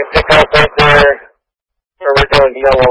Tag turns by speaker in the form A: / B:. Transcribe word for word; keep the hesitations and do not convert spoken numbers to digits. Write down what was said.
A: can pick up right there where we're doing yellow